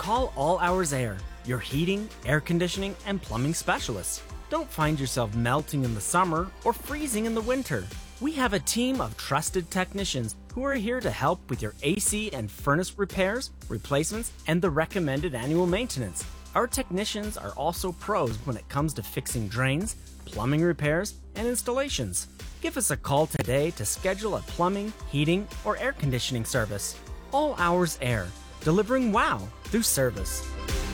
Call All Hours Air, your heating, air conditioning, and plumbing specialists. Don't find yourself melting in the summer or freezing in the winter. We have a team of trusted technicians who are here to help with your AC and furnace repairs, replacements, and the recommended annual maintenance. Our technicians are also pros when it comes to fixing drains, plumbing repairs, and installations. Give us a call today to schedule a plumbing, heating, or air conditioning service. All Hours Air, delivering wow through service.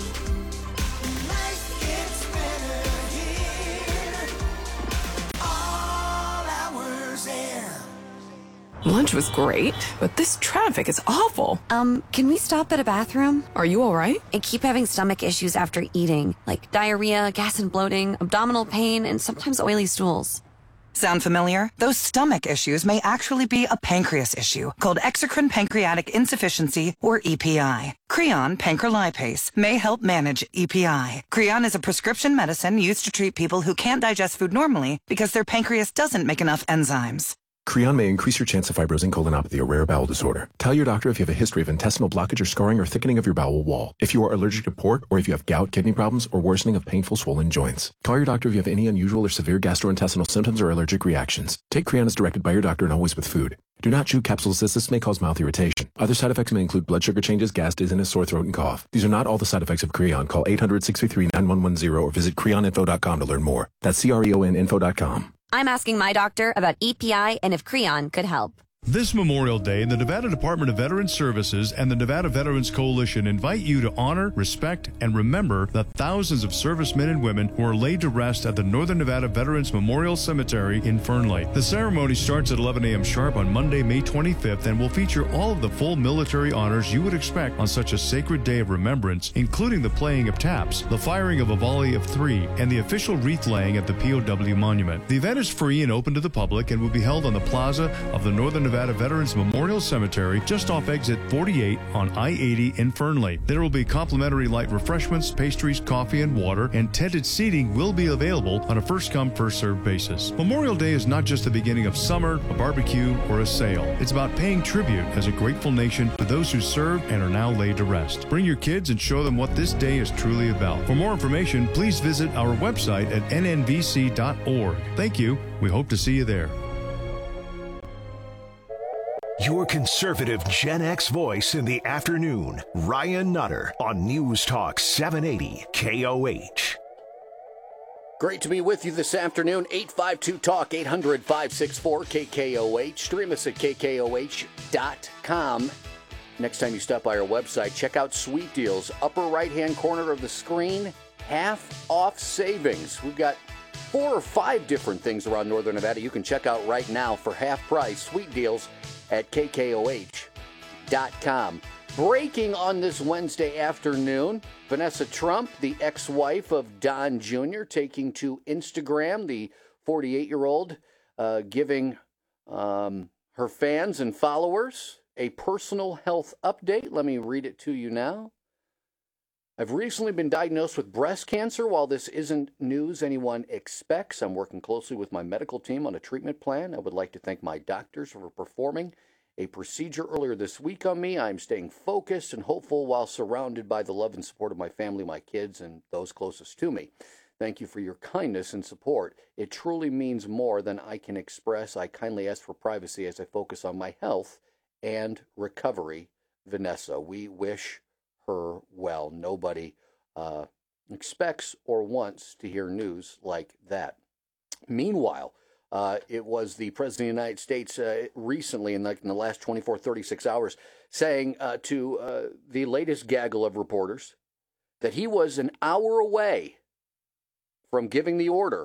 Lunch was great, but this traffic is awful. Can we stop at a bathroom? Are you all right? I keep having stomach issues after eating, like diarrhea, gas and bloating, abdominal pain, and sometimes oily stools. Sound familiar? Those stomach issues may actually be a pancreas issue called exocrine pancreatic insufficiency, or EPI. Creon pancrelipase may help manage EPI. Creon is a prescription medicine used to treat people who can't digest food normally because their pancreas doesn't make enough enzymes. Creon may increase your chance of fibrosing colonopathy, a rare bowel disorder. Tell your doctor if you have a history of intestinal blockage or scarring or thickening of your bowel wall, if you are allergic to pork, or if you have gout, kidney problems, or worsening of painful swollen joints. Call your doctor if you have any unusual or severe gastrointestinal symptoms or allergic reactions. Take Creon as directed by your doctor and always with food. Do not chew capsules as this may cause mouth irritation. Other side effects may include blood sugar changes, gas, dizziness, sore throat, and cough. These are not all the side effects of Creon. Call 800-633-9110 or visit creoninfo.com to learn more. That's CREONinfo.com. I'm asking my doctor about EPI and if Creon could help. This Memorial Day, the Nevada Department of Veterans Services and the Nevada Veterans Coalition invite you to honor, respect, and remember the thousands of servicemen and women who are laid to rest at the Northern Nevada Veterans Memorial Cemetery in Fern Lake. The ceremony starts at 11 a.m. sharp on Monday, May 25th, and will feature all of the full military honors you would expect on such a sacred day of remembrance, including the playing of taps, the firing of a volley of 3, and the official wreath laying at the POW Monument. The event is free and open to the public and will be held on the plaza of the Northern Nevada Veterans Memorial Cemetery, just off exit 48 on I-80 in Fern Lake. There will be complimentary light refreshments, pastries, coffee, and water, and tented seating will be available on a first-come, first-served basis. Memorial Day is not just the beginning of summer, a barbecue, or a sale. It's about paying tribute as a grateful nation to those who served and are now laid to rest. Bring your kids and show them what this day is truly about. For more information, please visit our website at nnvc.org. Thank you. We hope to see you there. Your conservative Gen X voice in the afternoon, Ryan Nutter on News Talk 780 KOH. Great to be with you this afternoon. 852-TALK, 800-564-KKOH. Stream us at KKOH.com. Next time you stop by our website, check out Sweet Deals. Upper right-hand corner of the screen, half-off savings. We've got 4 or 5 different things around Northern Nevada you can check out right now for half price. Sweet Deals at KKOH.com. Breaking on this Wednesday afternoon, Vanessa Trump, the ex-wife of Don Jr., taking to Instagram, the 48-year-old, giving her fans and followers a personal health update. Let me read it to you now. I've recently been diagnosed with breast cancer. While this isn't news anyone expects, I'm working closely with my medical team on a treatment plan. I would like to thank my doctors for performing a procedure earlier this week on me. I'm staying focused and hopeful while surrounded by the love and support of my family, my kids, and those closest to me. Thank you for your kindness and support. It truly means more than I can express. I kindly ask for privacy as I focus on my health and recovery. Vanessa, we wish her well. Nobody expects or wants to hear news like that. Meanwhile, it was the President of the United States recently, in the last 24, 36 hours, saying to the latest gaggle of reporters that he was an hour away from giving the order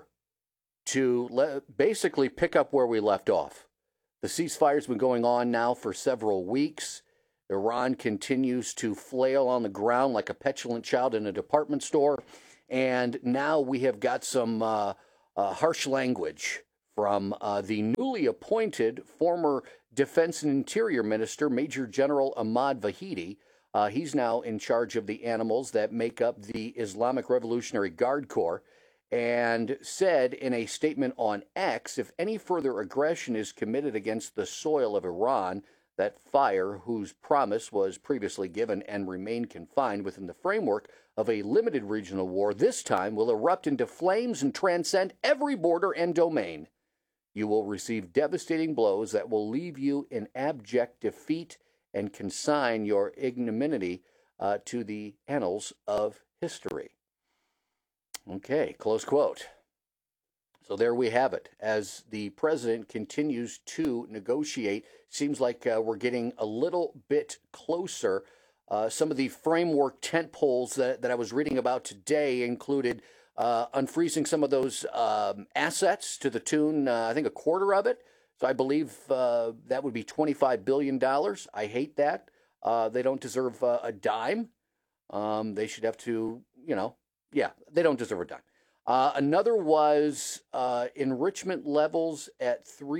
to basically pick up where we left off. The ceasefire's been going on now for several weeks. Iran continues to flail on the ground like a petulant child in a department store. And now we have got some harsh language from the newly appointed former Defense and Interior Minister, Major General Ahmad Vahidi. He's now in charge of the animals that make up the Islamic Revolutionary Guard Corps, and said in a statement on X, if any further aggression is committed against the soil of Iran, that fire, whose promise was previously given and remained confined within the framework of a limited regional war, this time will erupt into flames and transcend every border and domain. You will receive devastating blows that will leave you in abject defeat and consign your ignominy to the annals of history. Okay, close quote. So there we have it. As the president continues to negotiate, seems like we're getting a little bit closer. Some of the framework tent poles that I was reading about today included unfreezing some of those assets to the tune, I think, a quarter of it. So I believe that would be $25 billion. I hate that. They don't deserve a dime. They should have to, they don't deserve a dime. Another was enrichment levels at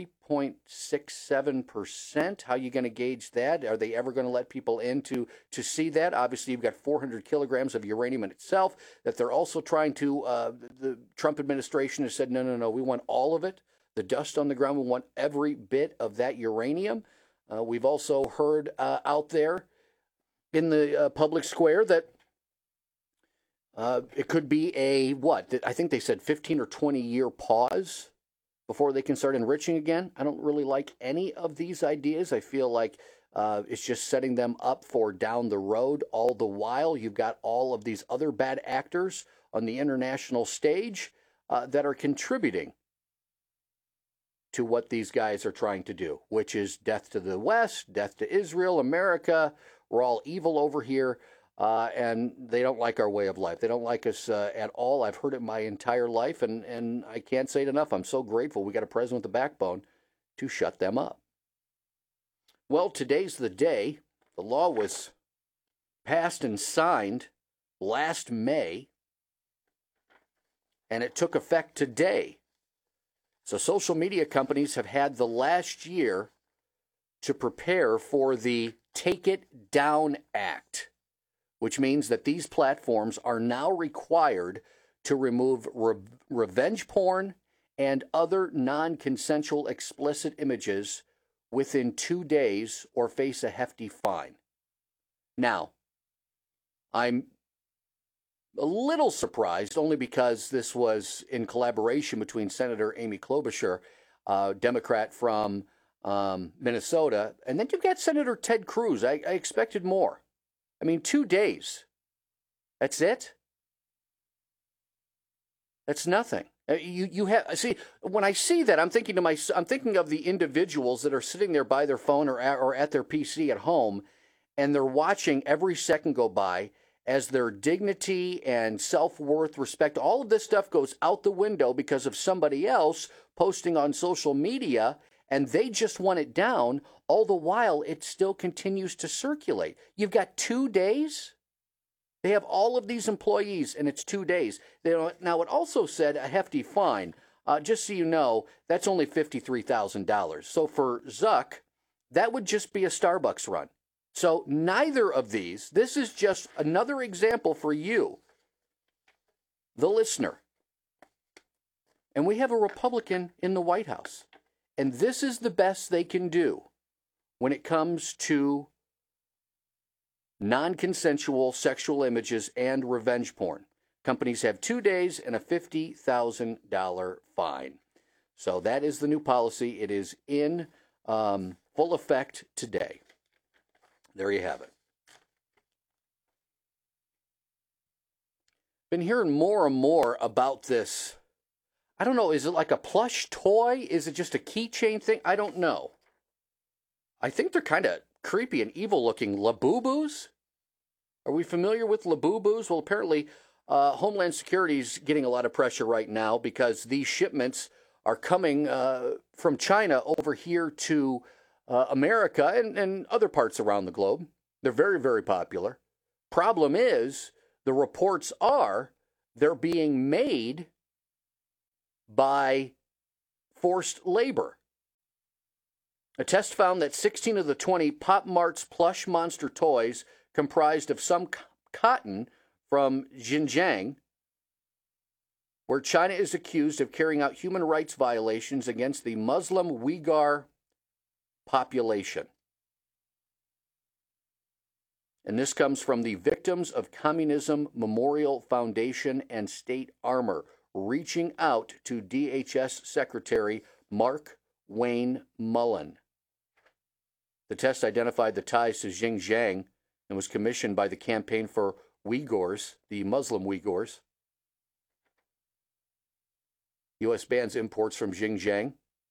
3.67%. How are you going to gauge that? Are they ever going to let people in to see that? Obviously, you've got 400 kilograms of uranium in itself that they're also trying to, the Trump administration has said, no, we want all of it. The dust on the ground, we want every bit of that uranium. We've also heard out there in the public square that it could be I think they said 15 or 20 year pause before they can start enriching again. I don't really like any of these ideas. I feel like it's just setting them up for down the road. All the while, you've got all of these other bad actors on the international stage that are contributing to what these guys are trying to do, which is death to the West, death to Israel, America. We're all evil over here. And they don't like our way of life. They don't like us at all. I've heard it my entire life, and I can't say it enough. I'm so grateful we got a president with a backbone to shut them up. Well, today's the day. The law was passed and signed last May, and it took effect today. So social media companies have had the last year to prepare for the Take It Down Act, which means that these platforms are now required to remove revenge porn and other non-consensual explicit images within 2 days or face a hefty fine. Now, I'm a little surprised only because this was in collaboration between Senator Amy Klobuchar, Democrat from Minnesota, and then you've got Senator Ted Cruz. I expected more. 2 days. That's it? That's nothing. You have when I see that, I'm thinking of the individuals that are sitting there by their phone or at their PC at home, and they're watching every second go by as their dignity and self-worth, respect, all of this stuff goes out the window because of somebody else posting on social media, and they just want it down. All the while, it still continues to circulate. You've got 2 days? They have all of these employees, and it's 2 days. Now, it also said a hefty fine. Just so you know, that's only $53,000. So for Zuck, that would just be a Starbucks run. So neither of these, this is just another example for you, the listener. And we have a Republican in the White House. And this is the best they can do when it comes to non-consensual sexual images and revenge porn. Companies have 2 days and a $50,000 fine. So that is the new policy. It is in full effect today. There you have it. Been hearing more and more about this. I don't know, is it like a plush toy? Is it just a keychain thing? I don't know. I think they're kind of creepy and evil-looking. Labubu's? Are we familiar with Labubu's? Well, apparently, Homeland Security is getting a lot of pressure right now because these shipments are coming from China over here to America and other parts around the globe. They're very, very popular. Problem is, the reports are they're being made by forced labor. A test found that 16 of the 20 Pop Mart's plush monster toys comprised of some cotton from Xinjiang, where China is accused of carrying out human rights violations against the Muslim Uyghur population. And this comes from the Victims of Communism Memorial Foundation and State Armor, reaching out to DHS Secretary Mark Wayne Mullen. The test identified the ties to Xinjiang and was commissioned by the Campaign for Uyghurs, the Muslim Uyghurs. U.S. bans imports from Xinjiang.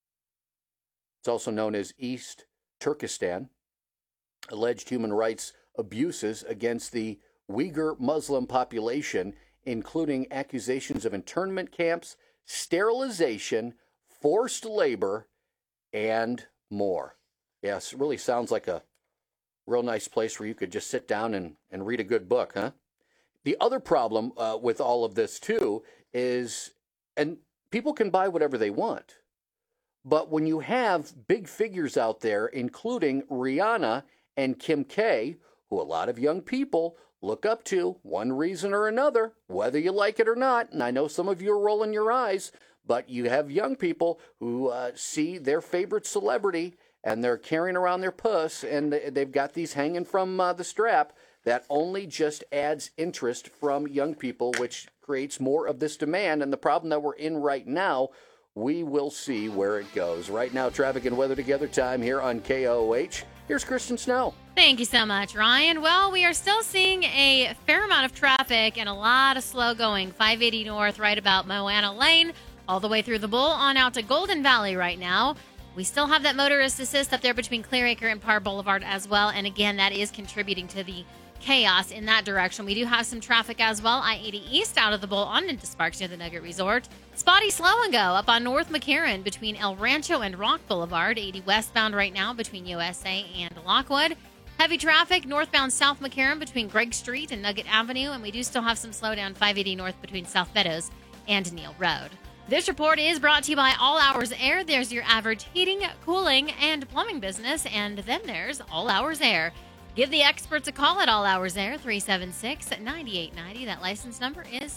It's also known as East Turkestan. Alleged human rights abuses against the Uyghur Muslim population, including accusations of internment camps, sterilization, forced labor, and more. Yes, it really sounds like a real nice place where you could just sit down and read a good book, huh? The other problem with all of this, too, is, and people can buy whatever they want, but when you have big figures out there, including Rihanna and Kim K, who a lot of young people look up to, one reason or another, whether you like it or not, and I know some of you are rolling your eyes, but you have young people who see their favorite celebrity and they're carrying around their puss, and they've got these hanging from the strap. That only just adds interest from young people, which creates more of this demand. And the problem that we're in right now, we will see where it goes. Right now, traffic and weather together time here on KOH. Here's Kristen Snow. Thank you so much, Ryan. Well, we are still seeing a fair amount of traffic and a lot of slow going. 580 north, right about Moana Lane, all the way through the Bull on out to Golden Valley right now. We still have that motorist assist up there between Clearacre and Parr Boulevard as well. And again, that is contributing to the chaos in that direction. We do have some traffic as well. I-80 east out of the Bull on into Sparks near the Nugget Resort. Spotty slow and go up on North McCarran between El Rancho and Rock Boulevard. 80 westbound right now between USA and Lockwood. Heavy traffic northbound South McCarran between Gregg Street and Nugget Avenue. And we do still have some slowdown 580 north between South Meadows and Neal Road. This report is brought to you by All Hours Air. There's your average heating, cooling, and plumbing business. And then there's All Hours Air. Give the experts a call at All Hours Air, 376-9890. That license number is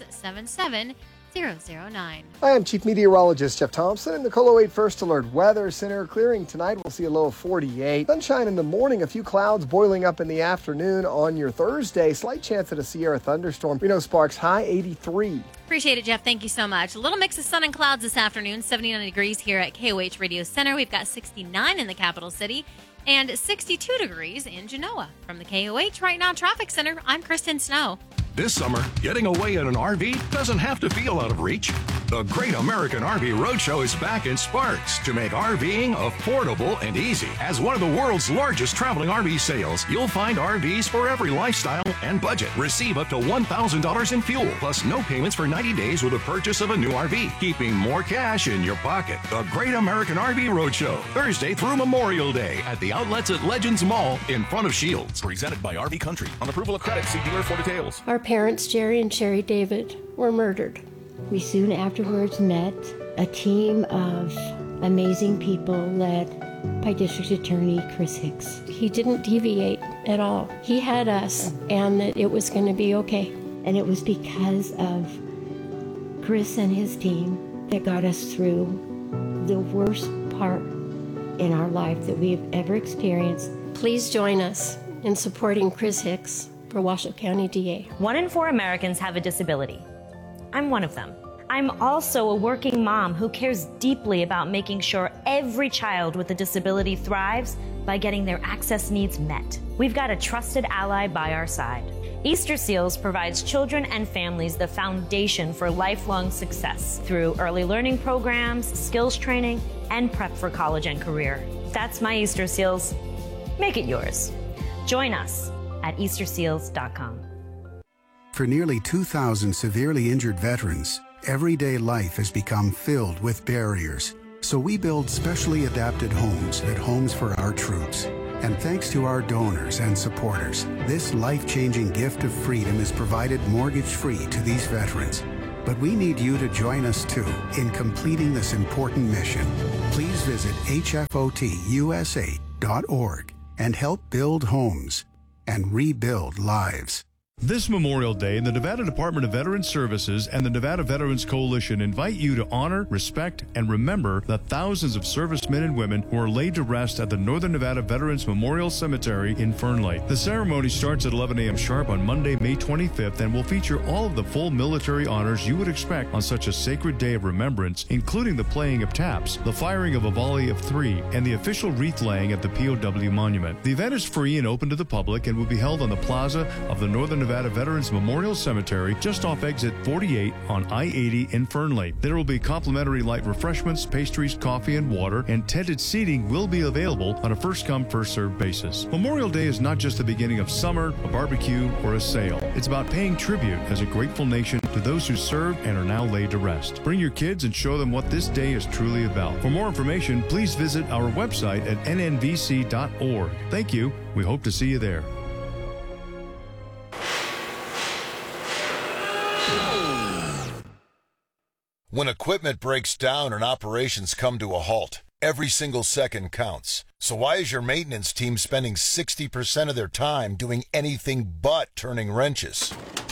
77009. Hi, I'm Chief Meteorologist Jeff Thompson in the KOLO 8 First Alert Weather Center. Clearing tonight, we'll see a low of 48. Sunshine in the morning, a few clouds boiling up in the afternoon on your Thursday. Slight chance at a Sierra thunderstorm. Reno Sparks, high 83. Appreciate it, Jeff. Thank you so much. A little mix of sun and clouds this afternoon. 79 degrees here at KOH Radio Center. We've got 69 in the capital city and 62 degrees in Genoa. From the KOH Right Now Traffic Center, I'm Kristen Snow. This summer, getting away in an RV doesn't have to feel out of reach. The Great American RV Roadshow is back in Sparks to make RVing affordable and easy. As one of the world's largest traveling RV sales, you'll find RVs for every lifestyle and budget. Receive up to $1,000 in fuel, plus no payments for 90 days with the purchase of a new RV, keeping more cash in your pocket. The Great American RV Roadshow, Thursday through Memorial Day at the outlets at Legends Mall in front of Shields. Presented by RV Country. On approval of credit, see dealer for details. Our parents, Jerry and Sherry David, were murdered. We soon afterwards met a team of amazing people led by District Attorney Chris Hicks. He didn't deviate at all. He had us, and that it was going to be okay. And it was because of Chris and his team that got us through the worst part in our life that we have ever experienced. Please join us in supporting Chris Hicks for Washoe County DA. 1 in 4 Americans have a disability. I'm one of them. I'm also a working mom who cares deeply about making sure every child with a disability thrives by getting their access needs met. We've got a trusted ally by our side. Easter Seals provides children and families the foundation for lifelong success through early learning programs, skills training, and prep for college and career. That's my Easter Seals. Make it yours. Join us at easterseals.com. For nearly 2,000 severely injured veterans, everyday life has become filled with barriers. So we build specially adapted homes at Homes for Our Troops. And thanks to our donors and supporters, this life-changing gift of freedom is provided mortgage-free to these veterans. But we need you to join us too in completing this important mission. Please visit hfotusa.org and help build homes and rebuild lives. This Memorial Day, the Nevada Department of Veterans Services and the Nevada Veterans Coalition invite you to honor, respect, and remember the thousands of servicemen and women who are laid to rest at the Northern Nevada Veterans Memorial Cemetery in Fern Lake. The ceremony starts at 11 a.m. sharp on Monday, May 25th, and will feature all of the full military honors you would expect on such a sacred day of remembrance, including the playing of taps, the firing of a volley of 3, and the official wreath laying at the POW Monument. The event is free and open to the public and will be held on the plaza of the Northern Nevada Veterans Memorial Cemetery, just off exit 48 on I-80 in Fern Lake. There will be complimentary light refreshments, pastries, coffee, and water, and tented seating will be available on a first-come, first-served basis. Memorial Day is not just the beginning of summer, a barbecue, or a sale. It's about paying tribute as a grateful nation to those who served and are now laid to rest. Bring your kids and show them what this day is truly about. For more information, please visit our website at nnvc.org. Thank you. We hope to see you there. When equipment breaks down and operations come to a halt, every single second counts. So why is your maintenance team spending 60% of their time doing anything but turning wrenches?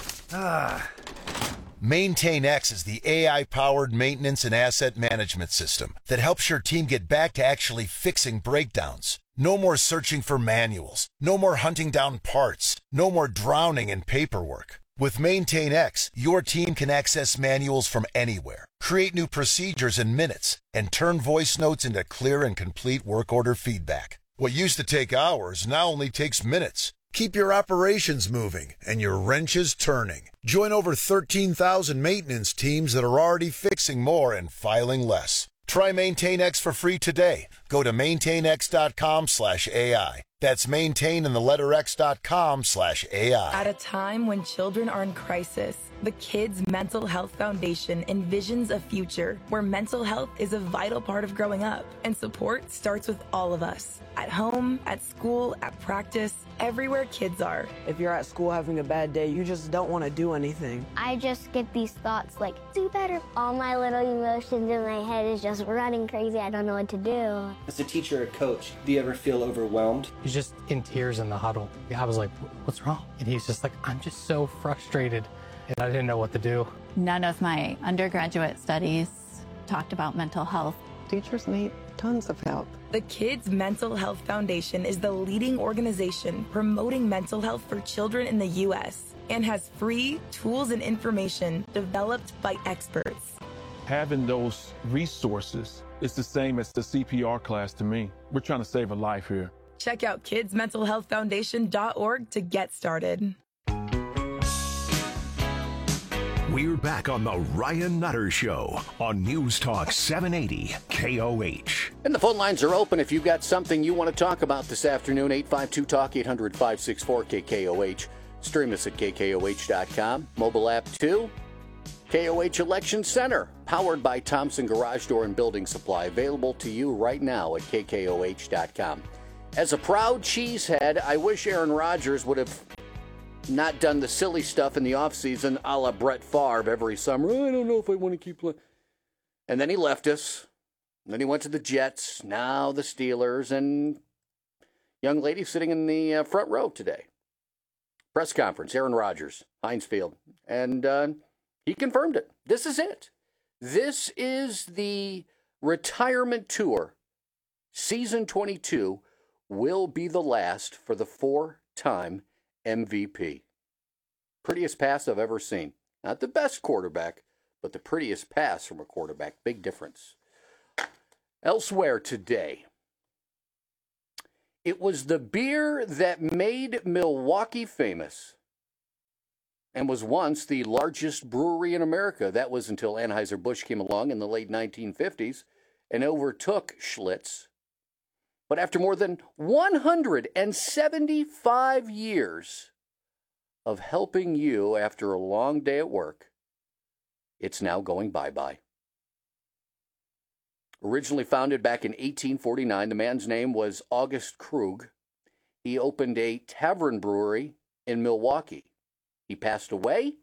MaintainX is the AI-powered maintenance and asset management system that helps your team get back to actually fixing breakdowns. No more searching for manuals. No more hunting down parts. No more drowning in paperwork. With MaintainX, your team can access manuals from anywhere, create new procedures in minutes, and turn voice notes into clear and complete work order feedback. What used to take hours now only takes minutes. Keep your operations moving and your wrenches turning. Join over 13,000 maintenance teams that are already fixing more and filing less. Try MaintainX for free today. Go to maintainx.com/AI. That's maintain and the letter x.com/AI. At a time when children are in crisis, the Kids Mental Health Foundation envisions a future where mental health is a vital part of growing up, and support starts with all of us. At home, at school, at practice, everywhere kids are. If you're at school having a bad day, you just don't want to do anything. I just get these thoughts like, do better. All my little emotions in my head is just running crazy. I don't know what to do. As a teacher or coach, do you ever feel overwhelmed? He's just in tears in the huddle. I was like, what's wrong? And he's just like, I'm just so frustrated. And I didn't know what to do. None of my undergraduate studies talked about mental health. Teachers need tons of help. The Kids Mental Health Foundation is the leading organization promoting mental health for children in the U.S. and has free tools and information developed by experts. Having those resources is the same as the CPR class to me. We're trying to save a life here. Check out kidsmentalhealthfoundation.org to get started. We're back on the Ryan Nutter Show on News Talk 780 KOH. And the phone lines are open if you've got something you want to talk about this afternoon. 852-TALK, 800-564-KKOH. Stream us at KKOH.com. Mobile app too. KOH Election Center, powered by Thompson Garage Door and Building Supply. Available to you right now at KKOH.com. As a proud cheesehead, I wish Aaron Rodgers would have not done the silly stuff in the offseason a la Brett Favre every summer. I don't know if I want to keep playing. And then he left us. And then he went to the Jets, now the Steelers, and young lady sitting in the front row today. Press conference, Aaron Rodgers, Heinz Field. And he confirmed it. This is it. This is the retirement tour. Season 22 will be the last for the four-time MVP. Prettiest pass I've ever seen. Not the best quarterback, but the prettiest pass from a quarterback. Big difference. Elsewhere today, it was the beer that made Milwaukee famous and was once the largest brewery in America. That was until Anheuser-Busch came along in the late 1950s and overtook Schlitz. But after more than 175 years of helping you after a long day at work, it's now going bye-bye. Originally founded back in 1849, the man's name was August Krug. He opened a tavern brewery in Milwaukee. He passed away.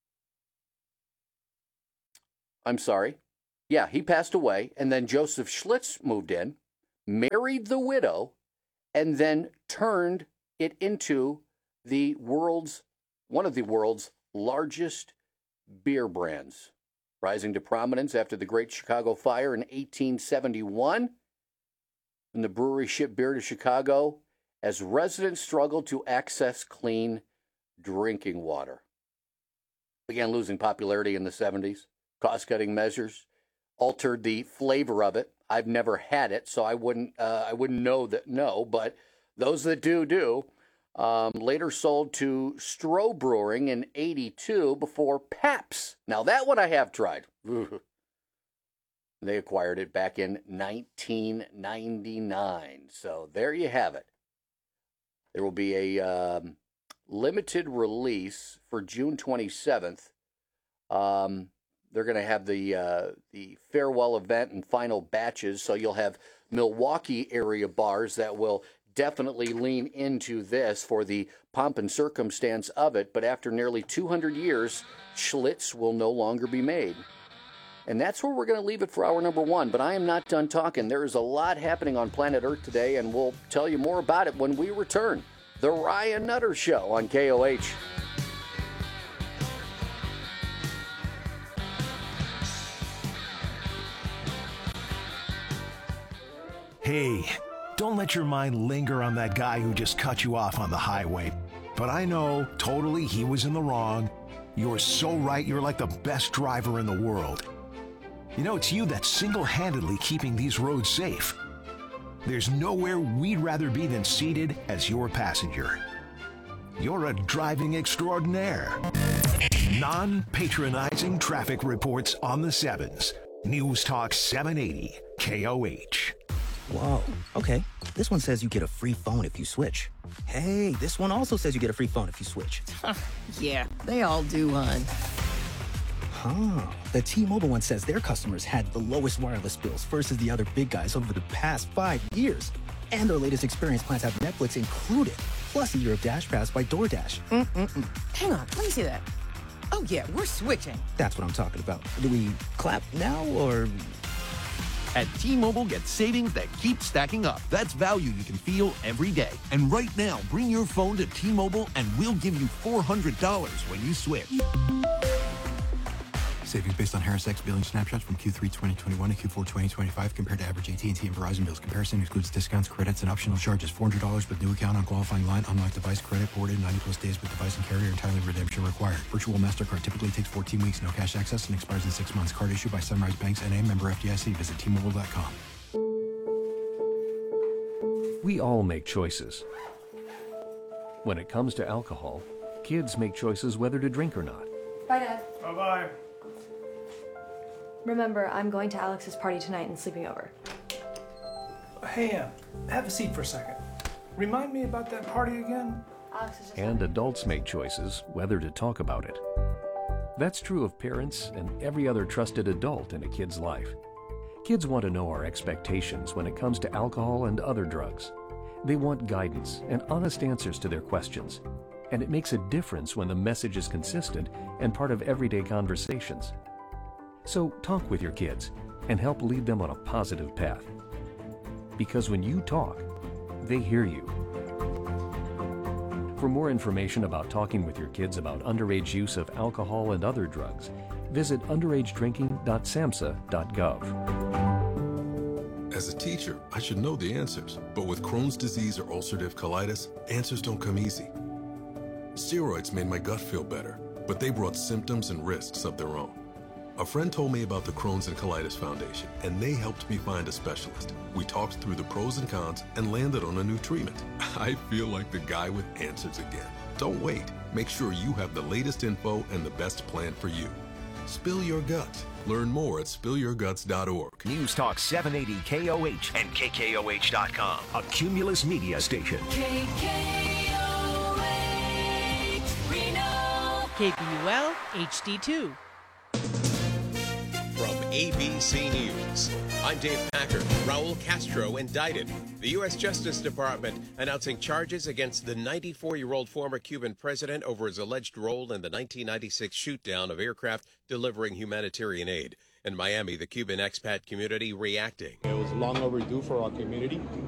He passed away, and then Joseph Schlitz moved in, married the widow, and then turned it into the world's one of the world's largest beer brands, rising to prominence after the Great Chicago Fire in 1871, when the brewery shipped beer to Chicago as residents struggled to access clean drinking water. Began losing popularity in the 70s. Cost-cutting measures altered the flavor of it. I've never had it, so I wouldn't know, but those that do. Later sold to Stroh Brewing in 82 before Pabst. Now that one I have tried. They acquired it back in 1999. So there you have it. There will be a limited release for June 27th. They're going to have the farewell event and final batches, so you'll have Milwaukee area bars that will definitely lean into this for the pomp and circumstance of it. But after nearly 200 years, Schlitz will no longer be made. And that's where we're going to leave it for hour number one. But I am not done talking. There is a lot happening on planet Earth today, and we'll tell you more about it when we return. The Ryan Nutter Show on KOH. Hey, don't let your mind linger on that guy who just cut you off on the highway. But I know, totally, he was in the wrong. You're so right, you're like the best driver in the world. You know, it's you that's single-handedly keeping these roads safe. There's nowhere we'd rather be than seated as your passenger. You're a driving extraordinaire. Non-patronizing traffic reports on the 7s. News Talk 780, KOH. Whoa, okay. This one says you get a free phone if you switch. Hey, this one also says you get a free phone if you switch. Yeah, they all do, hon. Huh. The T-Mobile one says their customers had the lowest wireless bills versus the other big guys over the past 5 years. And their latest experience plans have Netflix included, plus a year of Dash Pass by DoorDash. Hang on, let me see that. Oh, yeah, we're switching. That's what I'm talking about. Do we clap now, or... At T-Mobile, get savings that keep stacking up. That's value you can feel every day. And right now, bring your phone to T-Mobile and we'll give you $400 when you switch. Savings based on Harris X billing snapshots from Q3 2021 to Q4 2025 compared to average AT&T and Verizon bills. Comparison excludes discounts, credits, and optional charges. $400 with new account on qualifying line. Unlocked device credit ported 90 plus days with device and carrier. Entirely redemption required. Virtual MasterCard typically takes 14 weeks. No cash access and expires in 6 months. Card issued by Sunrise Banks N.A. Member FDIC. Visit T-Mobile.com. We all make choices. When it comes to alcohol, kids make choices whether to drink or not. Bye, Dad. Bye-bye. Remember, I'm going to Alex's party tonight and sleeping over. Hey, have a seat for a second. Remind me about that party again? Alex is just... And adults make choices whether to talk about it. That's true of parents and every other trusted adult in a kid's life. Kids want to know our expectations when it comes to alcohol and other drugs. They want guidance and honest answers to their questions. And it makes a difference when the message is consistent and part of everyday conversations. So talk with your kids and help lead them on a positive path. Because when you talk, they hear you. For more information about talking with your kids about underage use of alcohol and other drugs, visit underagedrinking.samhsa.gov. As a teacher, I should know the answers, but with Crohn's disease or ulcerative colitis, answers don't come easy. Steroids made my gut feel better, but they brought symptoms and risks of their own. A friend told me about the Crohn's and Colitis Foundation, and they helped me find a specialist. We talked through the pros and cons and landed on a new treatment. I feel like the guy with answers again. Don't wait. Make sure you have the latest info and the best plan for you. Spill your guts. Learn more at spillyourguts.org. News Talk 780 KOH and KKOH.com. A Cumulus Media station. KKOH, Reno. KBUL HD2. From ABC News, I'm Dave Packer. Raul Castro indicted. The U.S. Justice Department announcing charges against the 94-year-old former Cuban president over his alleged role in the 1996 shoot-down of aircraft delivering humanitarian aid. In Miami, the Cuban expat community reacting. It was long overdue for our community.